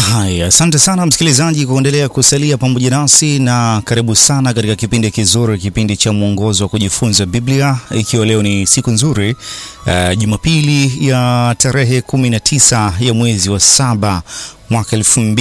Haya, asante sana msikilizaji kuendelea kusalia pamoja nasi, na karibu sana katika kipindi kizuri, kipindi cha mwongozo wa kujifunza Biblia, ikiwa leo ni siku nzuri, Jumapili ya tarehe 19 ya mwezi wa 7 mwaka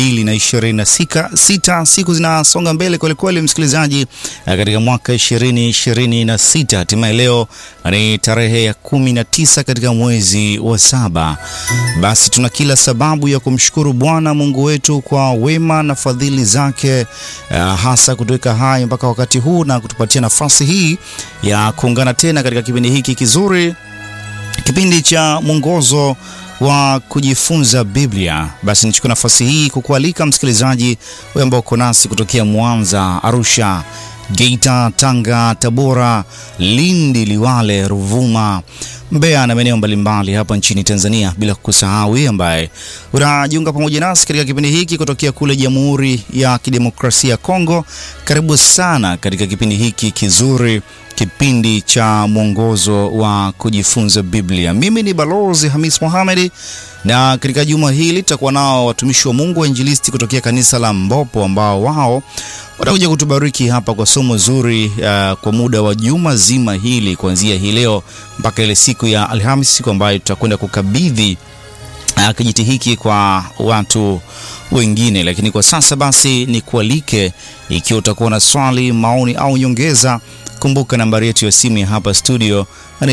2026. Siku zinasonga mbele kweli kweli msikilizaji, katika mwaka 2026. Hatimaye leo ni tarehe ya 19 katika mwezi wa 7. Basi tuna kila sababu ya kumshukuru Bwana Mungu wetu kwa wema na fadhili zake, hasa kutuweka hai mpaka wakati huu na kutupatia nafasi hii ya kuungana tena katika kipindi hiki kizuri, kipindi cha mwongozo wa kujifunza Biblia. Basi nichukue nafasi hii kukualika msikilizaji wewe ambao uko nasi kutokea Mwanza, Arusha, Geita, Tanga, Tabora, Lindi, Liwale, Ruvuma, Mbeya na maeneo mbalimbali hapa nchini Tanzania, bila kukusahau ambaye unajiunga pamoja nasi katika kipindi hiki kutokea kule Jamhuri ya Kidemokrasia ya Kongo. Karibu sana katika kipindi hiki kizuri, kipindi cha mwongozo wa kujifunza Biblia. Mimi ni Balozi Hamis Mohamed, na katika juma hili tutakuwa nao watumishi wa Mungu, wainjilisti kutokea kanisa la Mbopo, ambao wao watakuja kutubariki hapa kwa somo zuri kwa muda wa juma zima hili, kuanzia hii leo mpaka ile siku ya Alhamisi, siku ambayo tutakwenda kukabidhi kijiti hiki kwa watu wengine. Lakini kwa sasa basi ni kualike, ikiwa utakuwa na swali, maoni au nyongeza, kumbuka nambari yetu ya simu ya hapa studio ni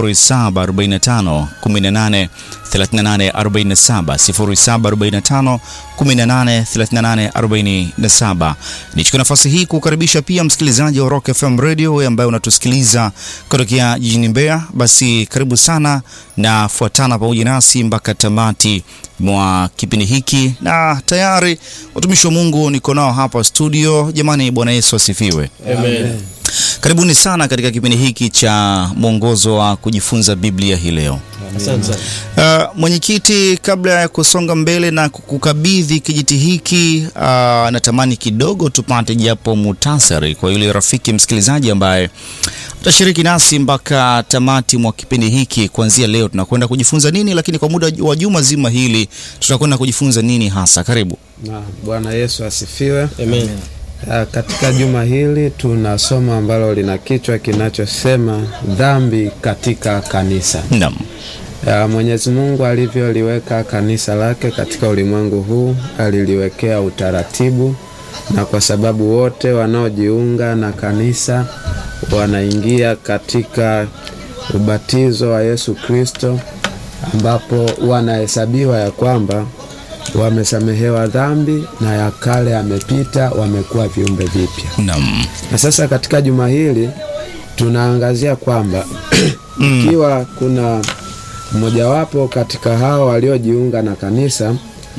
0745 18 38 47, 0745 18 38 47. Nichukue nafasi hii kukaribisha pia msikilizaji wa Rock FM Radio, wewe ambaye unatusikiliza kutokea jijini Mbeya. Basi karibu sana na fuatana pamoja nasi mpaka tamati mwa kipindi hiki, na tayari watumishi wa Mungu niko nao hapa studio. Jamani, Bwana Yesu asifiwe. Amen. Karibuni sana katika kipindi hiki cha mwongozo wa kujifunza Biblia hii leo. Asante. Mwenyekiti, kabla ya kusonga mbele na kukabidhi kijiti hiki, natamani kidogo tupate japo muhtasari kwa yule rafiki msikilizaji ambaye utashiriki nasi mpaka tamati mwa kipindi hiki. Kuanzia leo tunakwenda kujifunza nini, lakini kwa muda wa juma zima hili tutakwenda kujifunza nini hasa? Karibu. Na Bwana Yesu asifiwe. Amen. Katika juma hili tuna somo ambalo lina kichwa kinachosema dhambi katika kanisa. Naam. Mwenyezi Mungu alivyoliweka kanisa lake katika ulimwengu huu, aliliwekea utaratibu, na kwa sababu wote wanaojiunga na kanisa wanaingia katika ubatizo wa Yesu Kristo, ambapo wanahesabiwa ya kwamba wamesamehewa dhambi na ya kale yamepita, wamekuwa viumbe vipya. Naam. Na sasa katika juma hili tunaangazia kwamba ikiwa kuna mmojawapo katika hao waliojiunga na kanisa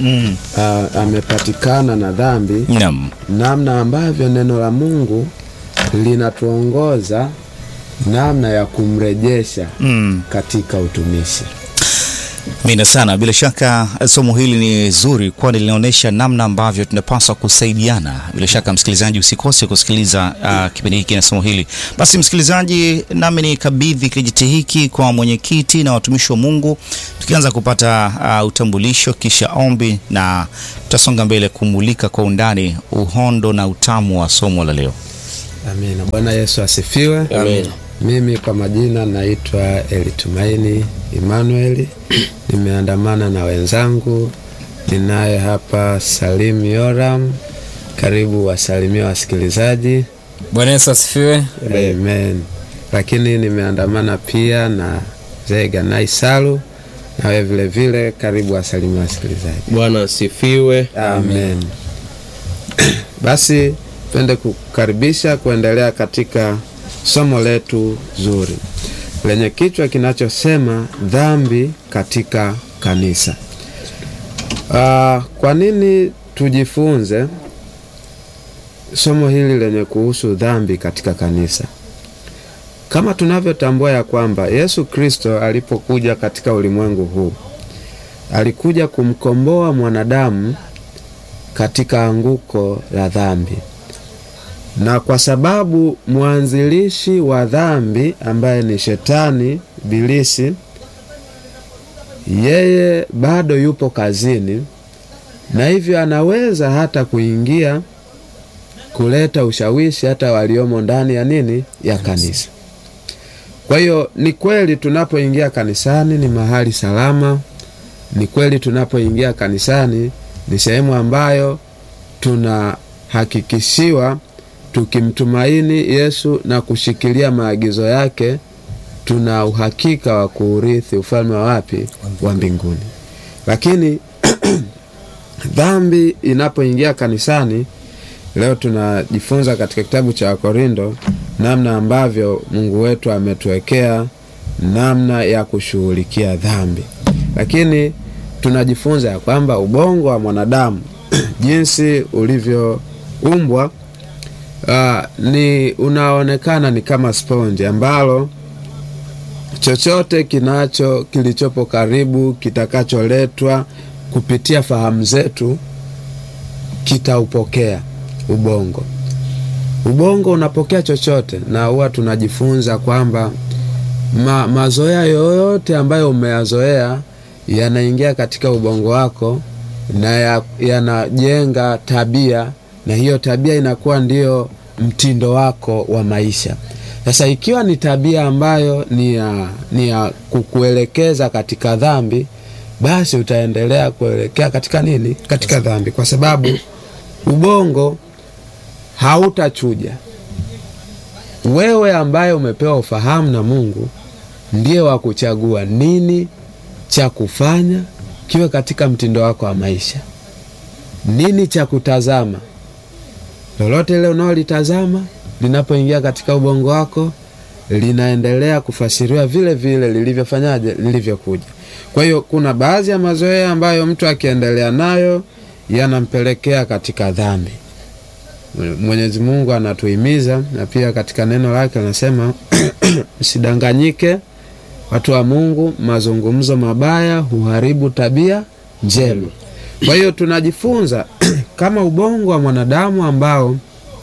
amepatikana na dhambi, Naam. namna ambavyo neno la Mungu linatuongoza namna ya kumrejesha katika utumishi. Mina sana. Bila shaka somo hili ni zuri, kwani linaonyesha namna ambavyo tunapaswa kusaidiana. Bila shaka msikilizaji, usikose kusikiliza kipindi hiki na somo hili. Basi msikilizaji, nami ni kabidhi kijiti hiki kwa mwenyekiti na watumishi wa Mungu, tukianza kupata utambulisho, kisha ombi, na tutasonga mbele kumulika kwa undani uhondo na utamu wa somo la leo. Amina. Bwana Yesu asifiwe. Amen. Mimi kwa majina naitwa Elitumaini Emmanuel. Nimeandamana na wenzangu, ninaye hapa Salim Yoram. Karibu wasalimia wasikilizaji. Bwana Yesu asifiwe. Amen. Lakini nimeandamana pia na Zega Naisalu, na wewe vile vile karibu wasalimia wasikilizaji. Bwana asifiwe. Amen. Basi twende kukaribisha kuendelea katika somo letu zuri lenye kichwa kinachosema dhambi katika kanisa. Kwa nini tujifunze somo hili lenye kuhusu dhambi katika kanisa? Kama tunavyotambua ya kwamba Yesu Kristo alipokuja katika ulimwengu huu, alikuja kumkomboa mwanadamu katika anguko la dhambi. Na kwa sababu mwanzilishi wa dhambi ambaye ni Shetani, Ibilisi, yeye bado yupo kazini, na hivyo anaweza hata kuingia kuleta ushawishi hata waliomo ndani ya nini, ya kanisa. Kwa hiyo ni kweli tunapoingia kanisani ni mahali salama. Ni kweli tunapoingia kanisani ni sehemu ambayo tunahakikishiwa tukimtumaini Yesu na kushikilia maagizo yake, tuna uhakika wa kuurithi ufalme wa wapi? Wa mbinguni. Lakini dhambi inapoingia kanisani, leo tunajifunza katika kitabu cha Wakorintho namna ambavyo Mungu wetu ametuwekea namna ya kushughulikia dhambi. Lakini tunajifunza ya kwamba ubongo wa mwanadamu jinsi ulivyoumbwa ni unaonekana ni kama sponge ambalo chochote kilichopo karibu kitakacholetwa kupitia fahamu zetu kitaupokea ubongo. Ubongo unapokea chochote, na huwa tunajifunza kwamba mazoea yoyote ambayo umeyazoea yanaingia katika ubongo wako na yanajenga tabia, na hiyo tabia inakuwa ndio mtindo wako wa maisha. Sasa ikiwa ni tabia ambayo ni ya kukuelekeza katika dhambi, basi utaendelea kuelekea katika nini? Katika dhambi, kwa sababu ubongo hautachuja. Wewe ambaye umepewa ufahamu na Mungu ndiye wa kuchagua nini cha kufanya kiwe katika mtindo wako wa maisha, nini cha kutazama. Lolote lile unaolitazama linapoingia katika ubongo wako linaendelea kufasiriwa vile vile lilivyokuja. Kwa hiyo kuna baadhi ya mazoea ambayo mtu akiendelea nayo yanampelekea katika dhambi. Mwenyezi Mungu anatuhimiza, na pia katika neno lake anasema msidanganyike watu wa Mungu, mazungumzo mabaya huharibu tabia njema. Kwa hiyo tunajifunza kama ubongo wa mwanadamu ambao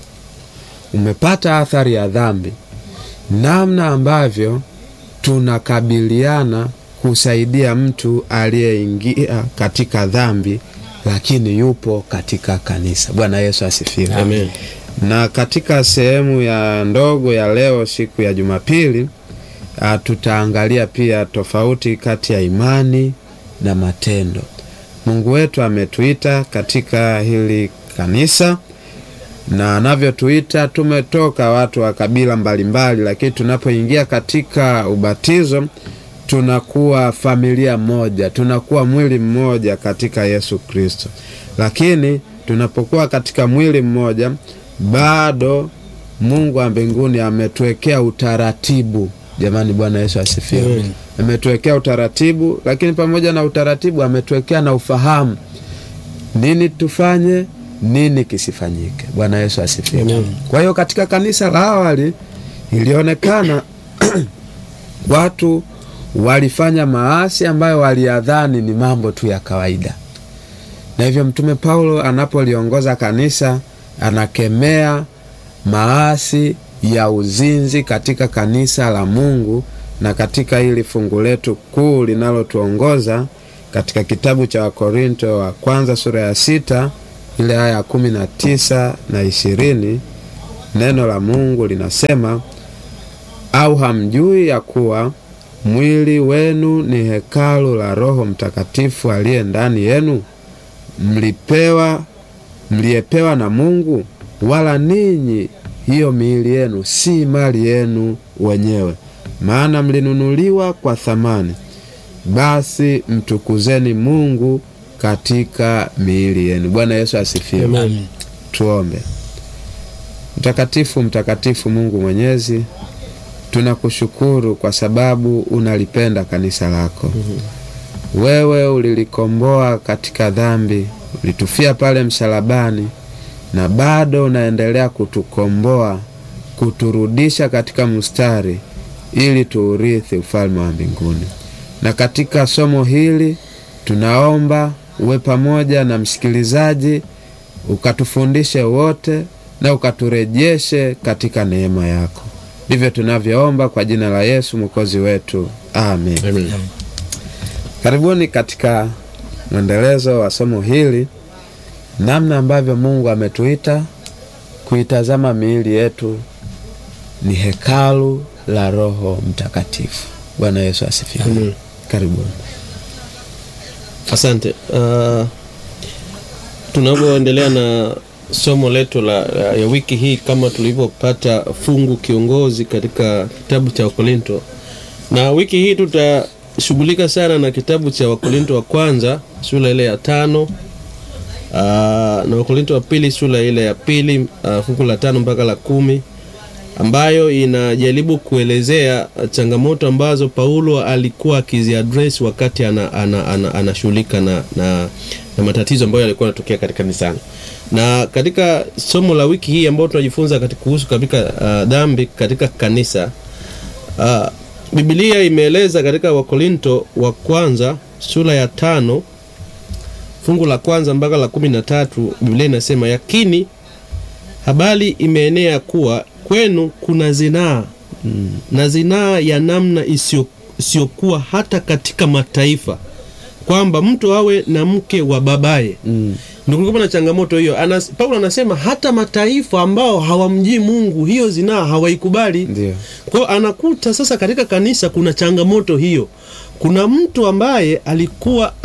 umepata athari ya dhambi, namna ambavyo tunakabiliana kusaidia mtu aliyeingia katika dhambi lakini yupo katika kanisa. Bwana Yesu asifiwe. Amen. Na katika sehemu ya ndogo ya leo, siku ya Jumapili, tutaangalia pia tofauti kati ya imani na matendo. Mungu wetu ametuita katika hili kanisa, na anavyotuita tumetoka watu wa kabila mbalimbali, lakini tunapoingia katika ubatizo tunakuwa familia moja, tunakuwa mwili mmoja katika Yesu Kristo. Lakini tunapokuwa katika mwili mmoja, bado Mungu wa mbinguni ametuwekea utaratibu. Jamani, Bwana Yesu asifiwe. Ametuwekea utaratibu, lakini pamoja na utaratibu ametuwekea na ufahamu nini tufanye, nini kisifanyike. Bwana Yesu asifiwe. Kwa hiyo katika kanisa la awali ilionekana watu walifanya maasi ambayo waliadhani ni mambo tu ya kawaida. Na hivyo Mtume Paulo anapoliongoza kanisa anakemea maasi ya uzinzi katika kanisa la Mungu. Na katika hili fungu letu kuu linalotuongoza katika kitabu cha Wakorintho wa kwanza sura ya 6 ile aya 19 na 20, neno la Mungu linasema, au hamjui ya kuwa mwili wenu ni hekalu la Roho Mtakatifu aliye ndani yenu, mliepewa na Mungu, wala ninyi hiyo miili yenu si mali yenu wenyewe, maana mlinunuliwa kwa thamani. Basi mtukuzeni Mungu katika miili yenu. Bwana Yesu asifiwe. Amen. Tuombe. Mtakatifu, mtakatifu Mungu Mwenyezi, tunakushukuru kwa sababu unalipenda kanisa lako. Wewe ulilikomboa katika dhambi, ulitufia pale msalabani, na bado unaendelea kutukomboa, kuturudisha katika mstari ili tuurithi ufalme wa mbinguni. Na katika somo hili tunaomba uwe pamoja na msikilizaji, ukatufundishe wote na ukaturejeshe katika neema yako. Ndivyo tunavyoomba kwa jina la Yesu Mwokozi wetu. Amen. Amen. Karibuni katika mwendelezo wa somo hili namna ambavyo Mungu ametuita kuitazama miili yetu ni hekalu la Roho Mtakatifu. Bwana Yesu asifiwe. Karibuni. Asante. Tunapoendelea na somo letu ya wiki hii, kama tulivyopata fungu kiongozi katika kitabu cha Wakorinto, na wiki hii tutashughulika sana na kitabu cha Wakorinto wa kwanza sura ile ya 5, na Wakorinto wa pili sura ile ya 2 fungu la 5 mpaka la 10, ambayo inajaribu kuelezea changamoto ambazo Paulo alikuwa akiziaddress wakati anashughulika na matatizo ambayo yalikuwa yanatokea katika kanisani. Na katika somo la wiki hii ambao tunajifunza kuhusu katika dhambi katika kanisa, Biblia imeeleza katika Wakorinto wa kwanza sura ya 5 fungu la 1 mpaka la 13. Biblia inasema, yakini habari imeenea kuwa kwenu kuna zinaa, na zinaa ya namna isiyokuwa hata katika mataifa, kwamba mtu awe na mke wa babaye. Ndio kulikuwa na changamoto hiyo. Paulo anasema hata mataifa ambao hawamjui Mungu hiyo zinaa hawaikubali. Ndio. Kwa anakuta sasa katika kanisa kuna changamoto hiyo. Kuna mtu ambaye alikuwa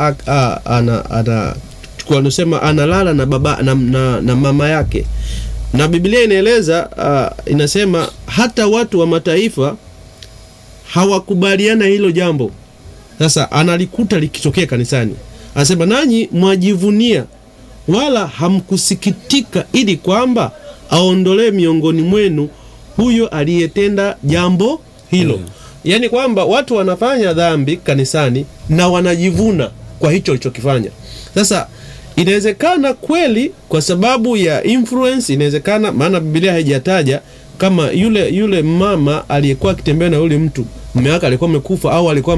anasema analala na baba na mama yake. Na Biblia inaeleza inasema hata watu wa mataifa hawakubaliana hilo jambo. Sasa analikuta likitokea kanisani. Anasema nanyi mwajivunia wala hamkusikitika ili kwamba aondolee miongoni mwenu huyo aliyetenda jambo hilo. Yaani kwamba watu wanafanya dhambi kanisani na wanajivuna kwa hicho alichokifanya. Sasa inawezekana kweli kwa sababu ya influence, inawezekana maana Biblia haijataja kama yule mama aliyekuwa akitembea na yule mtu mume wake alikuwa amekufa au alikuwa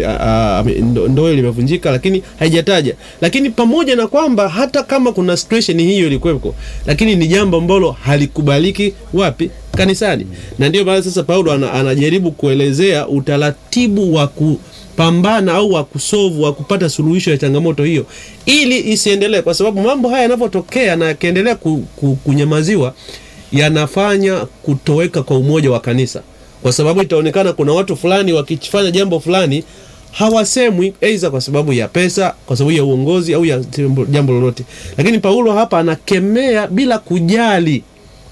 ndoa limevunjika, lakini haijataja. Lakini pamoja na kwamba hata kama kuna situation hiyo ilikuwepo, lakini ni jambo ambalo halikubaliki wapi? Kanisani. Na ndio maana sasa Paulo anajaribu kuelezea utaratibu wa kupambana au wa kusolve, wa kupata suluhisho ya changamoto hiyo ili isiendelee, kwa sababu mambo haya yanapotokea na yakiendelea kunyamaziwa yanafanya kutoweka kwa umoja wa kanisa. Kwa sababu itaonekana kuna watu fulani wakifanya jambo fulani hawasemwi, aidha kwa sababu ya pesa, kwa sababu ya uongozi au ya jambo lolote. Lakini Paulo hapa anakemea bila kujali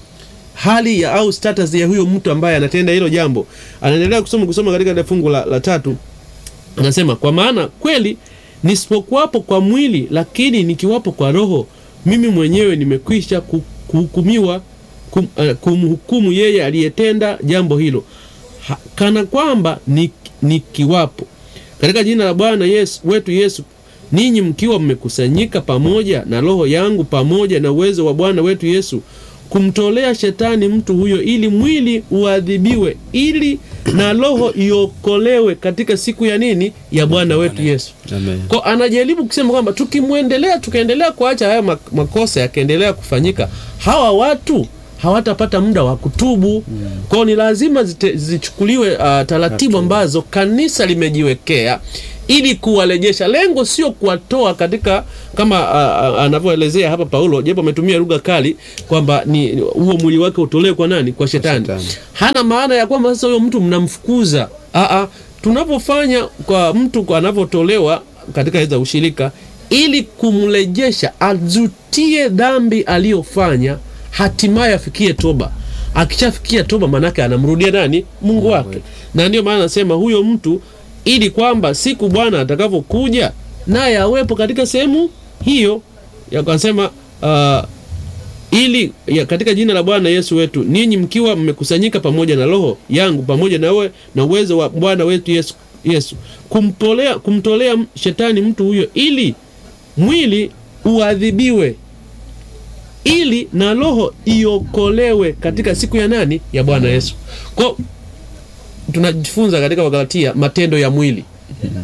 hali ya au status ya huyo mtu ambaye anatenda hilo jambo. Anaendelea kusoma katika fungu la 3. Anasema, kwa maana kweli nisipokuwapo kwa mwili, lakini nikiwapo kwa roho, mimi mwenyewe nimekwisha kuhukumiwa kumhukumu yeye aliyetenda jambo hilo, kana kwamba nikiwapo. Katika jina la Bwana wetu Yesu, ninyi mkiwa mmekusanyika pamoja na roho yangu pamoja na uwezo wa Bwana wetu Yesu, kumtolea shetani mtu huyo, ili mwili uadhibiwe, ili na roho iokolewe katika siku ya nini? Ya Bwana wetu Yesu. Amen. Kwa anajaribu kusema kwamba tukiendelea kuacha haya makosa yakaendelea kufanyika, hawa watu hawatapata muda wa kutubu. Kwa ni lazima zichukuliwe taratibu ambazo kanisa limejiwekea ili kuwarejesha. Lengo sio kuwatoa katika kama anavyoelezea hapa Paulo, japo ametumia lugha kali kwamba ni huo mwili wake utolewe kwa nani? Kwa shetani. Hana maana ya kwamba sasa huyo mtu mnamfukuza. Tunapofanya kwa mtu anavyotolewa katika hizo ushirika ili kumrejesha azutie dhambi aliyofanya, hatimaye afikie toba. Akishafikia toba manake anamrudia nani? Mungu wake. Na ndio maana nasema huyo mtu, ili kwamba siku Bwana atakapokuja naye awepo katika sehemu hiyo. Yakasema ili katika jina la Bwana Yesu wetu, ninyi mkiwa mmekusanyika pamoja na roho yangu pamoja na uwezo wa Bwana wetu Yesu, kumtolea shetani mtu huyo, ili mwili uadhibiwe, ili na roho iokolewe katika siku ya nani? Ya Bwana Yesu. Kwa tunajifunza katika Wagalatia matendo ya mwili.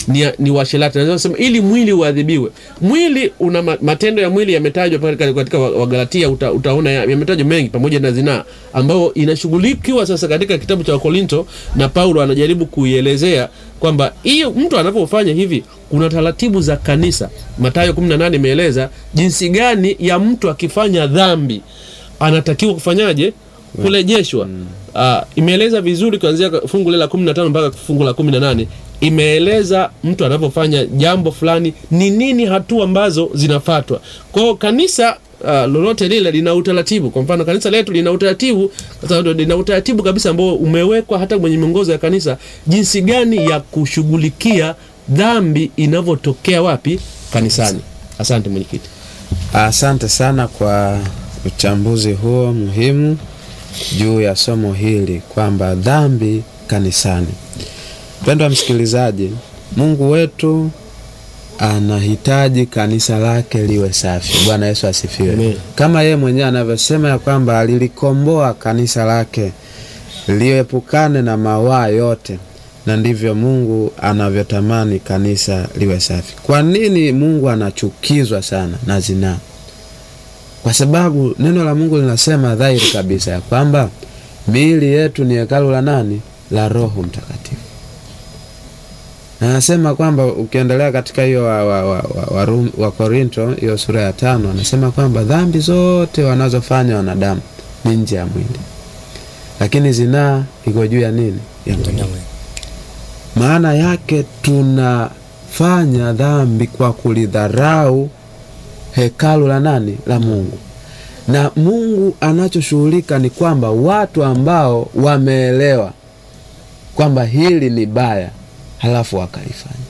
ni uasherati. Anasema ili mwili uadhibiwe. Mwili una matendo ya mwili yametajwa katika Wagalatia, utaona yametajwa mengi pamoja na zinaa, ambao inashughulikiwa sasa katika kitabu cha Wakorinto, na Paulo anajaribu kuielezea kwamba hiyo mtu anapofanya hivi kuna taratibu za kanisa. Mathayo 18 imeeleza jinsi gani ya mtu akifanya dhambi anatakiwa kufanyaje, kurejeshwa. Imeeleza vizuri kuanzia fungu la 15 mpaka fungu la 18. Imeeleza mtu anapofanya jambo fulani ni nini hatua ambazo zinafuatwa. Kwa hiyo kanisa lolote lile lina utaratibu. Kwa mfano kanisa letu lina utaratibu, lina utaratibu kabisa ambao umewekwa hata kwenye miongozo ya kanisa, jinsi gani ya kushughulikia dhambi inavyotokea wapi, kanisani. Asante mwenyekiti. Asante sana kwa uchambuzi huo muhimu juu ya somo hili kwamba dhambi kanisani. Mpendwa msikilizaji, Mungu wetu anahitaji kanisa lake liwe safi. Bwana Yesu asifiwe. Amen. Kama yeye mwenyewe anavyosema ya kwamba alilikomboa kanisa lake liepukane na mawaa yote, na ndivyo Mungu anavyotamani kanisa liwe safi. Kwa nini Mungu anachukizwa sana na zinaa? Kwa sababu neno la Mungu linasema dhahiri kabisa ya kwamba miili yetu ni hekalu la nani? La Roho Mtakatifu. Na anasema kwamba ukiendelea katika hiyo wa Korinto hiyo sura ya 5, anasema kwamba dhambi zote wanazofanya wanadamu ni nje ya mwili, lakini zinaa iko juu ya nini? Ya mwili. Maana yake tunafanya dhambi kwa kulidharau hekalu la nani? La Mungu. Na Mungu anachoshughulika ni kwamba watu ambao wameelewa kwamba hili ni baya halafu wakalifanya.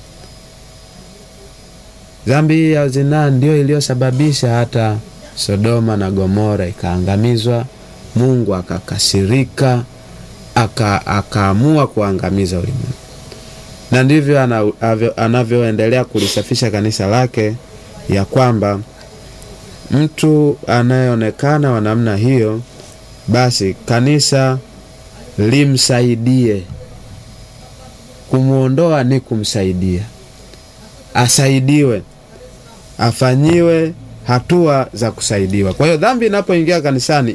Dhambi ya zinaa ndio iliyosababisha hata Sodoma na Gomora ikaangamizwa. Mungu akakasirika, akaamua kuangamiza ulimwengu. Na ndivyo anavyoendelea kulisafisha kanisa lake, ya kwamba mtu anayeonekana wa namna hiyo, basi kanisa limsaidie. Kumuondoa ni kumsaidia, asaidiwe, afanyiwe hatua za kusaidiwa. Kwa hiyo dhambi inapoingia kanisani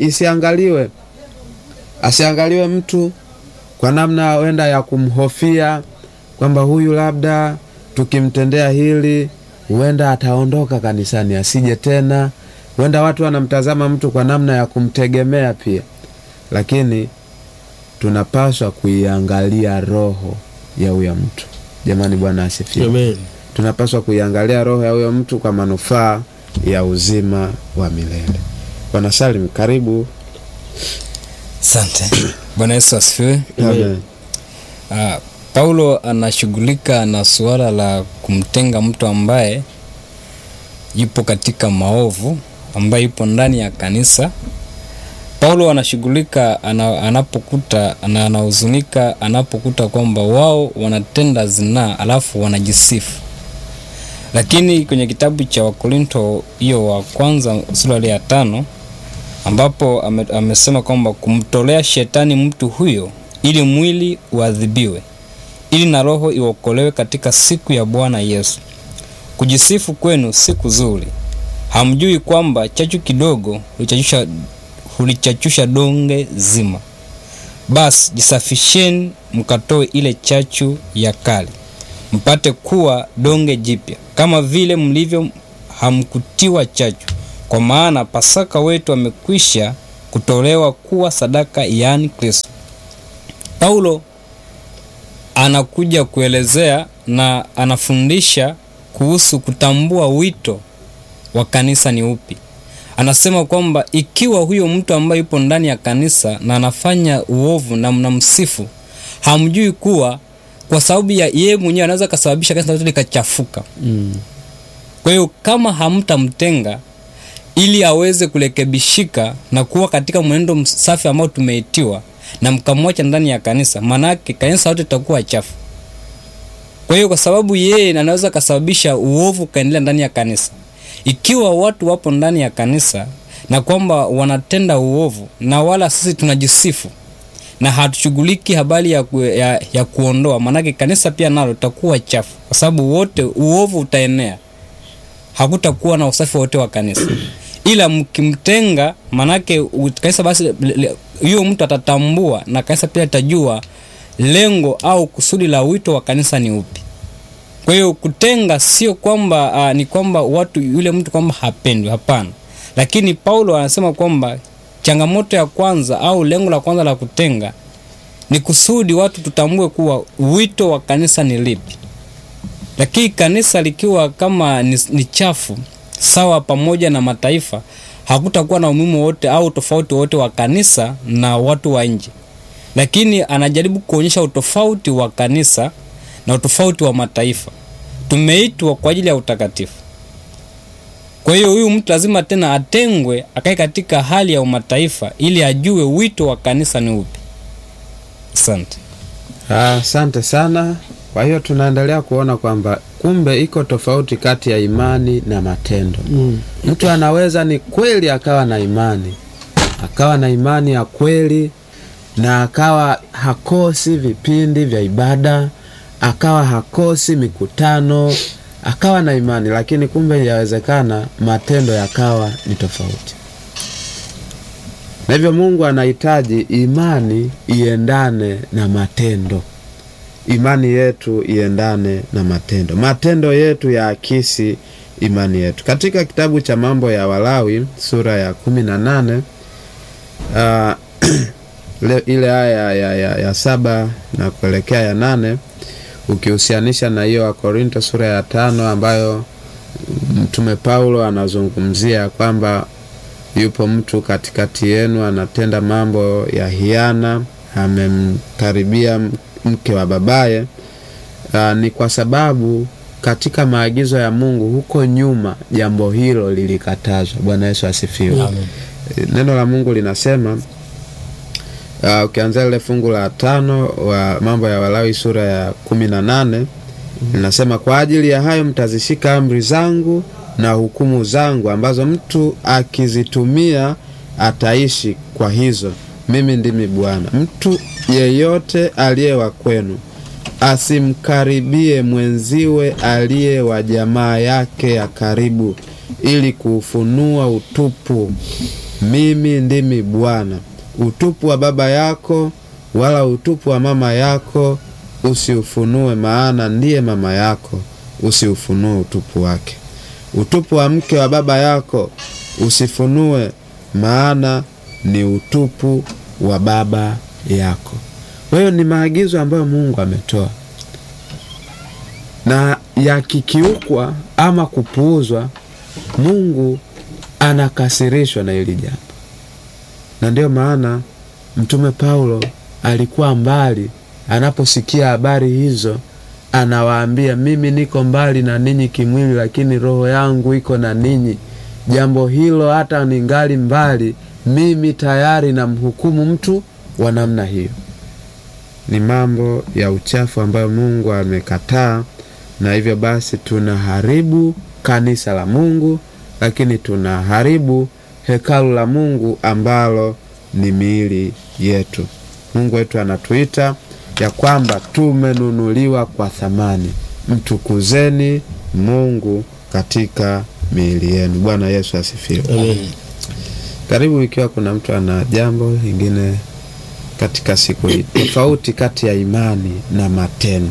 asiangaliwe mtu kwa namna wenda ya kumhofia kwamba huyu labda tukimtendea hili huenda ataondoka kanisani asije tena. Huenda watu wanamtazama mtu kwa namna ya kumtegemea pia, lakini tunapaswa kuiangalia roho ya huyo mtu. Jamani, Bwana asifiwe. Amen. Tunapaswa kuiangalia roho ya huyo mtu kwa manufaa ya uzima wa milele. Bwana Salim, karibu. Asante. Bwana Yesu asifiwe. Amen. Paulo anashughulika na suala la kumtenga mtu ambaye yupo katika maovu, ambaye yupo ndani ya kanisa. Paulo anashughulika anahuzunika anapokuta kwamba wao wanatenda zinaa alafu wanajisifu. Lakini kwenye kitabu cha Wakorinto hiyo wa kwanza sura ya 5, ambapo amesema kwamba kumtolea shetani mtu huyo ili mwili uadhibiwe, ili na roho iokolewe katika siku ya Bwana Yesu. Kujisifu kwenu si kuzuri. Hamjui kwamba chachu kidogo hulichachusha donge zima? Basi jisafisheni mkatoe ile chachu ya kali, mpate kuwa donge jipya, kama vile mlivyo hamkutiwa chachu. Kwa maana Pasaka wetu amekwisha kutolewa kuwa sadaka, yaani Kristo. Paulo anakuja kuelezea na anafundisha kuhusu kutambua wito wa kanisa ni upi. Anasema kwamba ikiwa huyo mtu ambaye yupo ndani ya kanisa na anafanya uovu na mnamsifu, hamjui kuwa kwa sababu ya yeye mwenyewe anaweza kusababisha kanisa lote likachafuka. Kwa hiyo kama hamtamtenga ili aweze kurekebishika na kuwa katika mwenendo safi ambao tumeitiwa, na mkamwacha ndani ya kanisa, maana yake kanisa lote litakuwa chafu. Kwa hiyo kwa sababu yeye anaweza kusababisha uovu kaendelea ndani ya kanisa. Ikiwa watu wapo ndani ya kanisa na kwamba wanatenda uovu na wala sisi tunajisifu, na hatushughuliki habari ya kuondoa, maanake kanisa pia nalo litakuwa chafu, kwa sababu wote uovu utaenea, hakutakuwa na usafi wote wa kanisa. Ila mkimtenga, maanake kanisa basi hiyo mtu atatambua, na kanisa pia litajua lengo au kusudi la wito wa kanisa ni upi. Kwa hiyo kutenga sio kwamba ni kwamba watu yule mtu kwamba hapendwi, hapana. Lakini Paulo anasema kwamba changamoto ya kwanza au lengo la kwanza la kutenga ni kusudi watu tutambue kuwa wito wa kanisa ni lipi. Lakini kanisa likiwa kama ni chafu sawa pamoja na mataifa, hakutakuwa na umuhimu wote au tofauti wote wa kanisa na watu wa nje. Lakini anajaribu kuonyesha utofauti wa kanisa na utofauti wa mataifa. Tumeitwa kwa ajili ya utakatifu. Kwa hiyo huyu mtu lazima tena atengwe, akae katika hali ya umataifa ili ajue wito wa kanisa ni upi. Asante. Asante sana. Kwa hiyo tunaendelea kuona kwamba kumbe iko tofauti kati ya imani na matendo. Mtu anaweza ni kweli akawa na imani ya kweli, na akawa hakosi vipindi vya ibada, akawa hakosi mikutano, akawa na imani, lakini kumbe yawezekana matendo yakawa ni tofauti. Na hivyo Mungu anahitaji imani iendane na matendo. Imani yetu iendane na matendo. Matendo yetu yaakisi imani yetu. Katika kitabu cha Mambo ya Walawi sura ya 18 ile aya ya 7 na kuelekea ya 8, ukihusianisha na hiyo wa Korinto sura ya 5 ambayo Mtume Paulo anazungumzia kwamba yupo mtu katikati yenu anatenda mambo ya hiana, amemkaribia mke wa babaye. Ni kwa sababu katika maagizo ya Mungu huko nyuma jambo hilo lilikatazwa. Bwana Yesu asifiwe. Amen. Neno la Mungu linasema ukianza ile fungu la 5 wa Mambo ya Walawi sura ya 18, linasema kwa ajili ya hayo mtazishika amri zangu na hukumu zangu ambazo mtu akizitumia ataishi kwa hizo. Mimi ndimi Bwana. Mtu yeyote aliye wa kwenu asimkaribie mwenziwe aliye wa jamaa yake ya karibu ili kuufunua utupu. Mimi ndimi Bwana. Utupu wa baba yako wala utupu wa mama yako usiufunue, maana ndiye mama yako, usiufunue utupu wake. Utupu wa mke wa baba yako usifunue, maana ni utupu wa baba yako. Kwa hiyo ni maagizo ambayo Mungu ametoa, na yakikiukwa ama kupuuzwa, Mungu anakasirishwa na hili jambo. Na ndio maana Mtume Paulo alikuwa mbali, anaposikia habari hizo anawaambia, mimi niko mbali na ninyi kimwili, lakini roho yangu iko na ninyi. Jambo hilo hata ningali mbali, mimi tayari na mhukumu mtu wa namna hiyo. Ni mambo ya uchafu ambayo Mungu amekataa, na hivyo basi tunaharibu kanisa la Mungu, lakini tunaharibu hekalu la Mungu ambalo ni miili yetu. Mungu wetu anatuita ya kwamba tumenunuliwa kwa thamani. Mtukuzeni Mungu katika miili yenu. Bwana Yesu asifiwe. Amen. Karibu ikiwa kuna mtu ana jambo lingine katika siku hii, tofauti kati ya imani na matendo.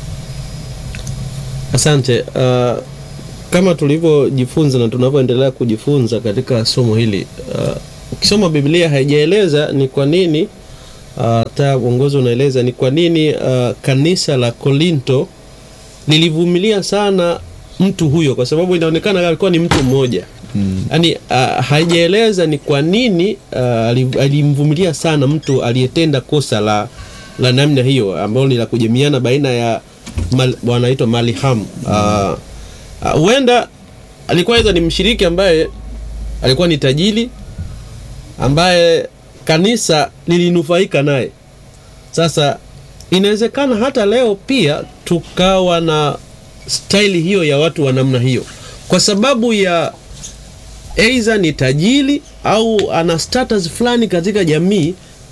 Asante. Kama tulivyojifunza na tunavyoendelea kujifunza katika somo hili, ukisoma Biblia haijaeleza ni kwa nini, hata uongozi unaeleza ni kwa nini kanisa la Korinto lilivumilia sana mtu huyo, kwa sababu inaonekana alikuwa ni mtu mmoja. Yaani haijaeleza ni kwa nini alimvumilia sana mtu aliyetenda kosa la namna hiyo, ambalo ni la kujamiana baina ya wanaitwa maliham. Huenda alikuwa aidha ni mshiriki ambaye alikuwa ni tajiri, ambaye kanisa lilinufaika naye. Sasa inawezekana hata leo pia tukawa na staili hiyo ya watu wa namna hiyo, kwa sababu ya aidha ni tajiri au ana status fulani katika jamii.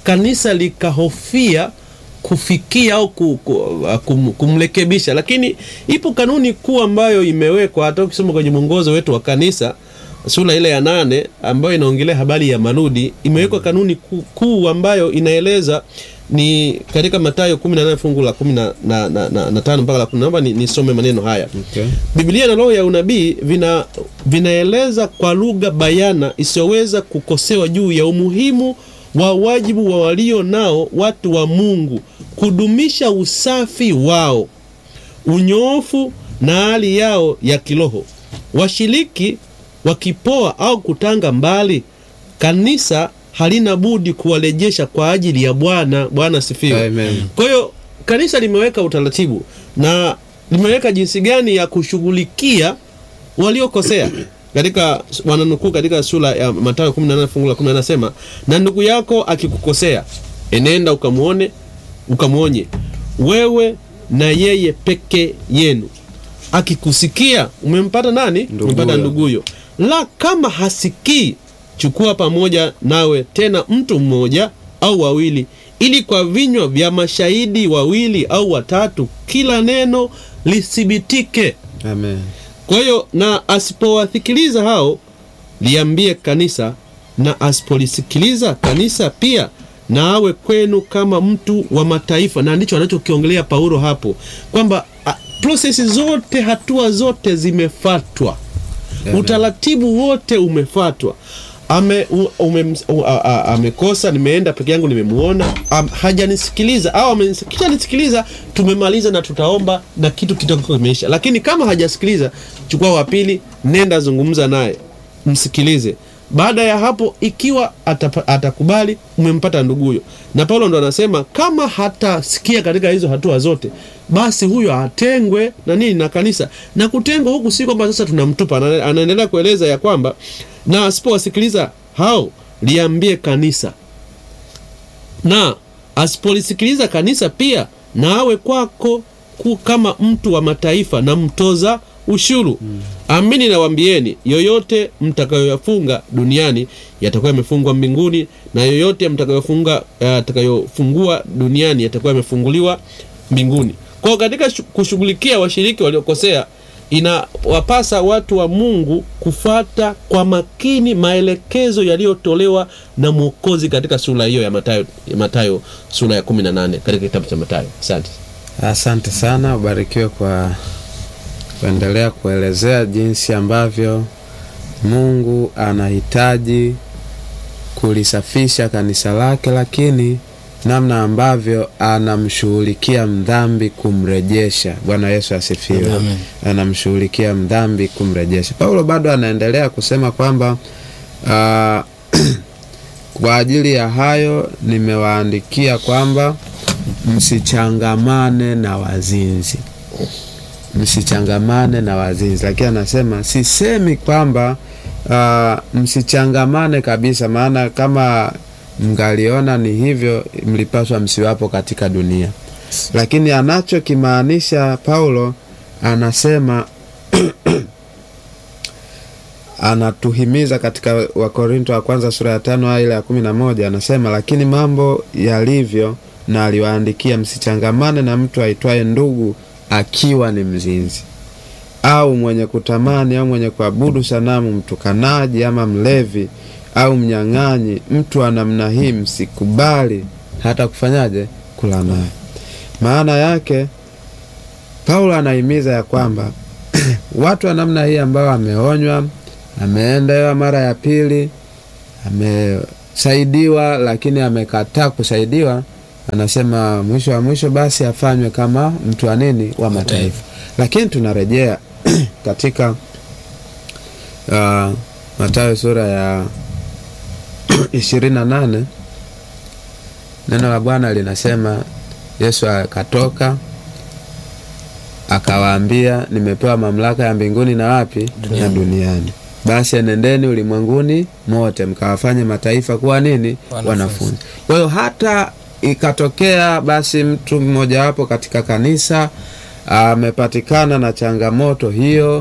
kanisa likahofia kufikia au kumrekebisha. Lakini ipo kanuni kuu ambayo imewekwa, hata ukisoma kwenye mwongozo wetu wa kanisa sura ile ya 8 ambayo inaongelea habari ya marudi, imewekwa kanuni kuu ambayo inaeleza, ni katika Mathayo 18 fungu la 15 mpaka la 10. Naomba nisome maneno haya. Okay. Biblia na roho ya unabii vinaeleza kwa lugha bayana isiyoweza kukosewa juu ya umuhimu wa wajibu wa walio nao watu wa Mungu kudumisha usafi wao, unyoofu na hali yao ya kiroho. Washiriki wakipoa au kutanga mbali, kanisa halina budi kuwarejesha kwa ajili ya Bwana. Bwana sifiwe. Amen. Kwa hiyo kanisa limeweka utaratibu na limeweka jinsi gani ya kushughulikia waliokosea. Katika wananukuu katika sura ya Mathayo 18 fungu la 10 anasema, na ndugu yako akikukosea, enenda ukamuonye wewe na yeye peke yenu. Akikusikia, umempata nani? Umempata nduguyo. La kama hasikii, chukua pamoja nawe tena mtu mmoja au wawili, ili kwa vinywa vya mashahidi wawili au watatu kila neno lithibitike. Amen. Kwa hiyo, na asipowasikiliza hao, liambie kanisa, na asipolisikiliza kanisa pia, na awe kwenu kama mtu wa mataifa. Na ndicho anachokiongelea Paulo hapo, kwamba prosesi zote, hatua zote zimefuatwa. Utaratibu wote umefuatwa. Amekosa, nimeenda peke yangu, nimemuona, hajanisikiliza, au amenisikiliza, tumemaliza na tutaomba na kitu kitakuwa kimeisha. Lakini kama hajasikiliza, chukua wa pili, nenda zungumza naye, msikilize. Baada ya hapo, ikiwa atakubali, umempata nduguyo. Na Paulo ndo anasema kama hatasikia katika hizo hatua zote, basi huyo atengwe na kanisa. Na kutengwa huku si kwamba sasa tunamtupa. Anaendelea kueleza ya kwamba, na asipowasikiliza hao, liambie kanisa, na asipolisikiliza kanisa pia, na awe kwako kama mtu wa mataifa na mtoza ushuru. Amini nawaambieni, yoyote mtakayoyafunga duniani yatakuwa yamefungwa mbinguni, na yoyote mtakayofungua duniani yatakuwa yamefunguliwa mbinguni. Kwa katika kushughulikia washiriki waliokosea, inawapasa watu wa Mungu kufata kwa makini maelekezo yaliyotolewa na Mwokozi katika sura hiyo ya Mathayo sura ya 18 katika kitabu cha Mathayo. Asante sana, ubarikiwe kwa kuendelea kuelezea jinsi ambavyo Mungu anahitaji kulisafisha kanisa lake, lakini namna ambavyo anamshughulikia mdhambi kumrejesha. Bwana Yesu asifiwe. Anamshughulikia mdhambi kumrejesha. Paulo bado anaendelea kusema kwamba kwa ajili ya hayo nimewaandikia kwamba msichangamane na wazinzi. Msichangamane na wazinzi. Lakini anasema sisemi kwamba msichangamane kabisa, maana kama mngaliona ni hivyo, mlipaswa msiwapo katika dunia. Lakini anachokimaanisha Paulo, anasema anatuhimiza katika Wakorinto wa kwanza sura ya 5 aya ya 11, anasema lakini mambo yalivyo, na aliwaandikia msichangamane na mtu aitwaye ndugu akiwa ni mzinzi, au mwenye kutamani, au mwenye kuabudu sanamu, mtukanaji, ama mlevi, au mnyang'anyi. Mtu wa namna hii msikubali hata kufanyaje? Kula naye. Maana yake Paulo anahimiza ya kwamba watu wa namna hii ambao ameonywa, ameenda mara ya pili, amesaidiwa lakini amekataa kusaidiwa, anasema mwisho wa mwisho basi afanywe kama mtu wa nini? Wa mataifa. Lakini tunarejea katika Mathayo sura ya 28, neno la Bwana linasema, Yesu akatoka akawaambia, nimepewa mamlaka ya mbinguni na wapi? Na duniani. Basi enendeni ulimwenguni mote mkawafanye mataifa kuwa nini? Wanafunzi. Kwa hiyo hata ikatokea basi mtu mmoja wapo katika kanisa amepatikana na changamoto hiyo,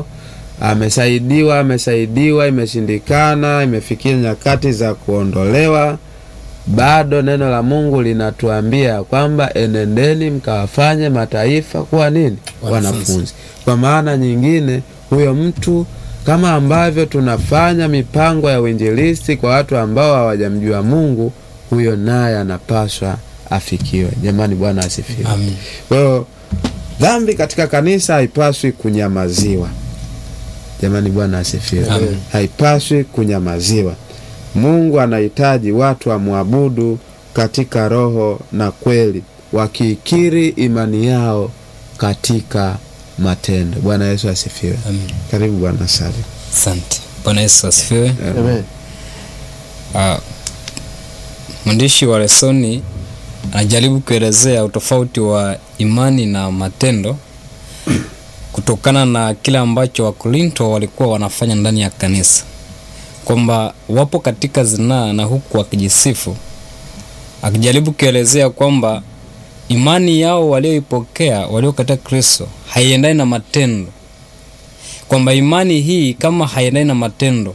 amesaidiwa, imeshindikana, imefikia nyakati za kuondolewa, bado neno la Mungu linatuambia kwamba enendeni mkawafanye mataifa kuwa nini? Wanafunzi. Kwa maana nyingine, huyo mtu kama ambavyo tunafanya mipango ya uinjilisti kwa watu ambao hawajamjua Mungu, huyo naye anapaswa afikiwe. Jamani, Bwana asifiwe. Amen. Kwa hiyo dhambi katika kanisa haipaswi kunyamaziwa. Jamani, Bwana asifiwe. Haipaswi kunyamaziwa. Mungu anahitaji watu wamwabudu katika roho na kweli, wakikiri imani yao katika matendo. Bwana Yesu asifiwe. Amen. Karibu Bwana Sali. Asante. Bwana Yesu asifiwe. Amen. Mwandishi wa lesoni anajaribu kuelezea utofauti wa imani na matendo kutokana na kile ambacho Wakorinto walikuwa wanafanya ndani ya kanisa, kwamba wapo katika zinaa na huku wakijisifu, akijaribu kuelezea kwamba imani yao walioipokea walio katika Kristo haiendani na matendo, kwamba imani hii kama haiendani na matendo,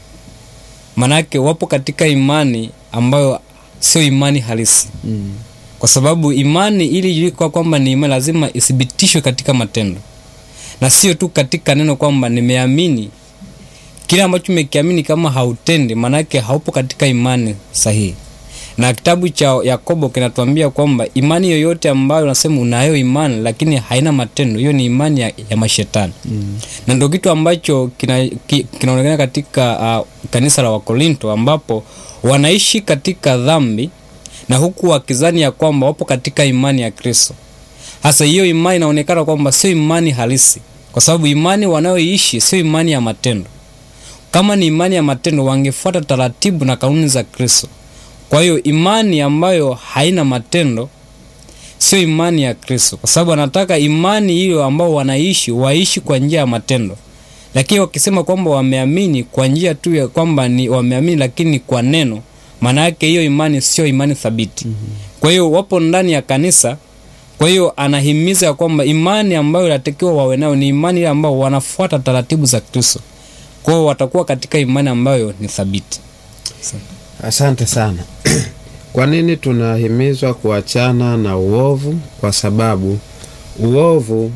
manake wapo katika imani ambayo sio imani halisi. Kwa sababu imani ili ijulikane kwamba ni imani lazima ithibitishwe katika matendo, na sio tu katika neno kwamba nimeamini. Kile ambacho umekiamini kama hautendi, manake haupo katika imani sahihi. Na kitabu cha Yakobo kinatuambia kwamba imani yoyote ambayo unasema unayo imani lakini haina matendo, hiyo ni imani ya mashetani. Na ndio kitu ambacho kinaonekana katika kanisa la Wakorinto, ambapo wanaishi katika dhambi na huku wakizani ya kwamba wapo katika imani ya Kristo. Hasa hiyo imani inaonekana kwamba sio imani halisi, kwa sababu imani wanayoishi sio imani ya matendo. Kama ni imani ya matendo, wangefuata taratibu na kanuni za Kristo. Kwa hiyo imani ambayo haina matendo sio imani ya Kristo, kwa sababu anataka imani hiyo ambao wanaishi waishi kwa njia ya matendo. Lakini wakisema kwamba wameamini kwa njia tu ya kwamba ni wameamini lakini kwa neno, maana yake hiyo imani sio imani thabiti. Kwa hiyo wapo ndani ya kanisa. Kwa hiyo anahimiza kwamba imani ambayo inatakiwa wawe nayo ni imani ambayo wanafuata taratibu za Kristo. Kwa hiyo watakuwa katika imani ambayo ni thabiti. Asante sana. Kwa nini tunahimizwa kuachana na uovu? Kwa sababu uovu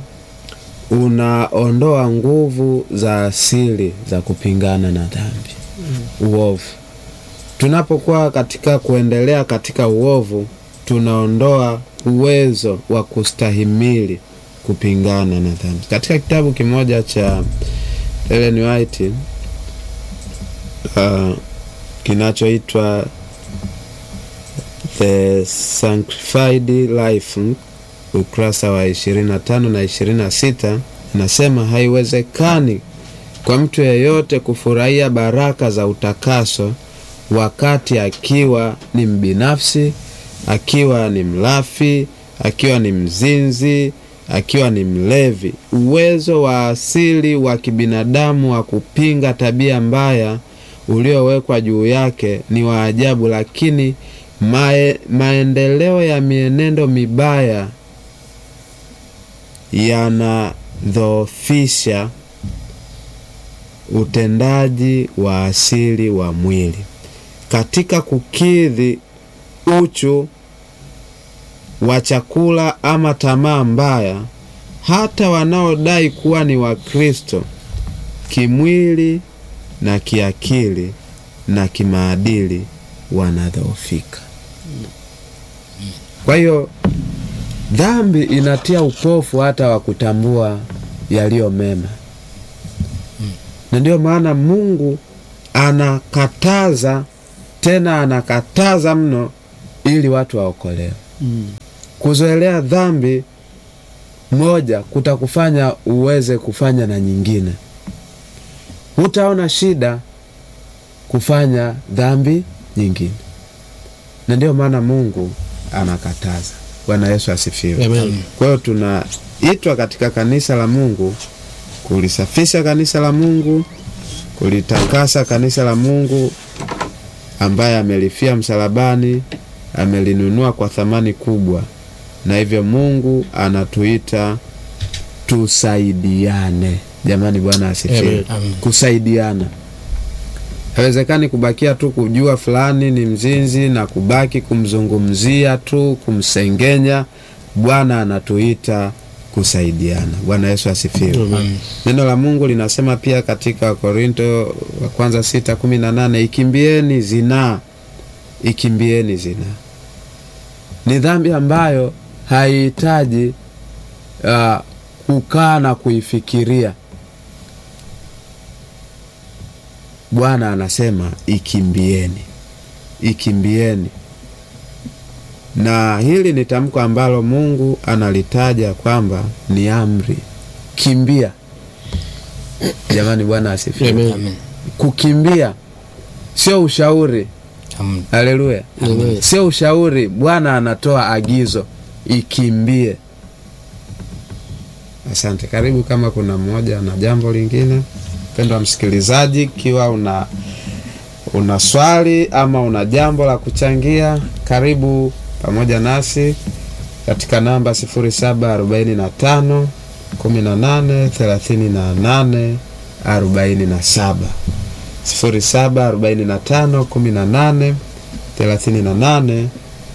unaondoa nguvu za asili za kupingana na dhambi. Uovu, tunapokuwa katika kuendelea katika uovu, tunaondoa uwezo wa kustahimili kupingana na dhambi. Katika kitabu kimoja cha Ellen White kinachoitwa The Sanctified Life, ukurasa wa 25 na 26, nasema haiwezekani kwa mtu yeyote kufurahia baraka za utakaso wakati akiwa ni mbinafsi, akiwa ni mlafi, akiwa ni mzinzi, akiwa ni mlevi. Uwezo wa asili wa kibinadamu wa kupinga tabia mbaya uliowekwa juu yake ni wa ajabu, lakini maendeleo ya mienendo mibaya yanadhoofisha utendaji wa asili wa mwili. Katika kukidhi uchu wa chakula ama tamaa mbaya, hata wanaodai kuwa ni Wakristo kimwili na kiakili na kimaadili wanadhoofika. Kwa hiyo dhambi inatia upofu hata wa kutambua yaliyo mema. Na ndio maana Mungu anakataza, tena anakataza mno, ili watu waokolewe. Kuzoelea dhambi moja kutakufanya uweze kufanya na nyingine. Hutaona shida kufanya dhambi nyingine. Na ndio maana Mungu anakataza. Bwana Yesu asifiwe. Amen. Kwa hiyo tunaitwa katika kanisa la Mungu kulisafisha kanisa la Mungu, kulitakasa kanisa la Mungu ambaye amelifia msalabani, amelinunua kwa thamani kubwa. Na hivyo Mungu anatuita tusaidiane. Jamani, Bwana asifiwe. Amen. Kusaidiana. Haiwezekani kubakia tu kujua fulani ni mzinzi na kubaki kumzungumzia tu, kumsengenya. Bwana anatuita kusaidiana. Bwana Yesu asifiwe. Neno la Mungu linasema pia katika Korinto wa kwanza 6:18, ikimbieni zinaa. Ikimbieni zinaa. Ni dhambi ambayo haihitaji kukaa na kuifikiria. Bwana anasema ikimbieni. Ikimbieni. Na hili ni tamko ambalo Mungu analitaja kwamba ni amri. Kimbia. Jamani, Bwana asifiwe. Amen. Kukimbia sio ushauri. Amen. Haleluya. Sio ushauri. Bwana anatoa agizo, ikimbie. Asante. Karibu kama kuna mmoja na jambo lingine. Mpendwa msikilizaji, ikiwa una swali ama una jambo la kuchangia, karibu pamoja nasi katika namba 0745 18 38 47. 0745 18 38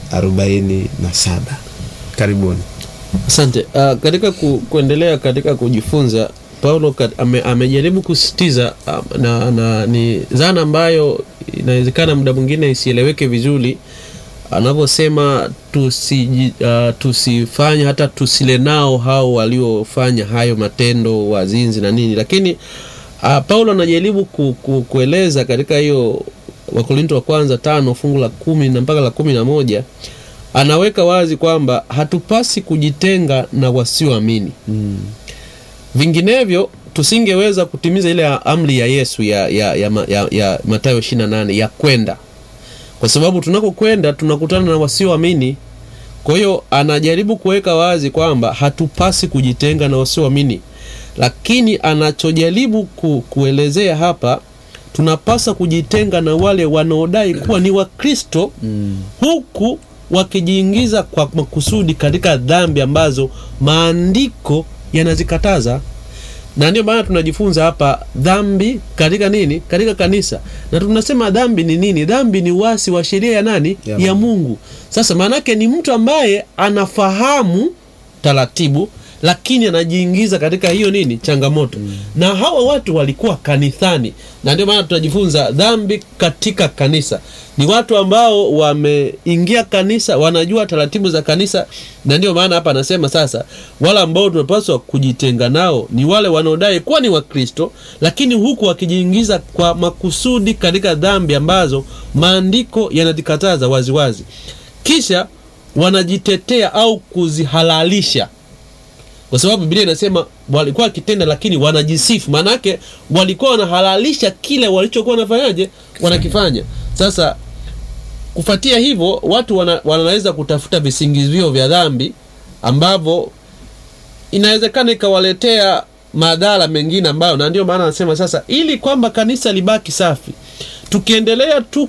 47. Karibuni. Asante. Katika kuendelea katika kujifunza, Paulo amejaribu kusisitiza na ni dhana ambayo inawezekana muda mwingine isieleweke vizuri, anaposema tusifanye hata tusile nao hao waliofanya hayo matendo wazinzi na nini. Lakini Paulo anajaribu kueleza katika hiyo Wakorinto wa kwanza 5 fungu la 10 na mpaka la 11, anaweka wazi kwamba hatupasi kujitenga na wasioamini. Vinginevyo tusingeweza kutimiza ile amri ya Yesu ya Mathayo 28 ya kwenda. Kwa sababu tunakokwenda tunakutana na wasioamini. Kwa hiyo anajaribu kuweka wazi kwamba hatupasi kujitenga na wasioamini. Lakini anachojaribu kuelezea hapa, tunapasa kujitenga na wale wanaodai kuwa ni Wakristo huku wakijiingiza kwa makusudi katika dhambi ambazo maandiko yanazikataza. Na ndio maana tunajifunza hapa dhambi katika nini? Katika kanisa. Na tunasema dhambi ni nini? Dhambi ni uasi wa sheria ya nani? Ya Mungu. Sasa maana yake ni mtu ambaye anafahamu taratibu lakini anajiingiza katika hiyo nini? Changamoto. Na hawa watu walikuwa kanisani. Na ndio maana tunajifunza dhambi katika kanisa. Ni watu ambao wameingia kanisa, wanajua taratibu za kanisa. Na ndio maana hapa anasema sasa wale ambao tunapaswa kujitenga nao ni wale wanaodai kuwa ni Wakristo lakini huku wakijiingiza kwa makusudi katika dhambi ambazo maandiko yanazikataza waziwazi. Kisha wanajitetea au kuzihalalisha. Kwa sababu Biblia inasema walikuwa wakitenda lakini wanajisifu. Maana yake walikuwa wanahalalisha kile walichokuwa wanafanyaje? Wanakifanya. Sasa kufuatia hivyo watu wanaweza kutafuta visingizio vya dhambi ambavyo inawezekana ikawaletea madhara mengine ambayo, na ndio maana anasema sasa ili kwamba kanisa libaki safi, tukiendelea tu